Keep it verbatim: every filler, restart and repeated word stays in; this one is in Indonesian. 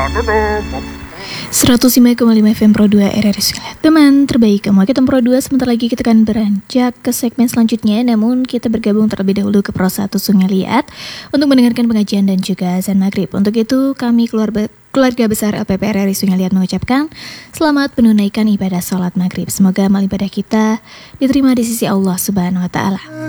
seratus lima koma lima F M Pro dua R R I Sungai. Teman terbaik kamu, kita Pro dua. Sebentar lagi kita akan beranjak ke segmen selanjutnya. Namun kita bergabung terlebih dahulu ke Pro satu Sungai Liat untuk mendengarkan pengajian dan juga azan maghrib. Untuk itu kami keluarga, keluarga besar L P P R R I Sungai Liat mengucapkan selamat menunaikan ibadah sholat maghrib. Semoga amal ibadah kita diterima di sisi Allah Subhanahu Wa Taala.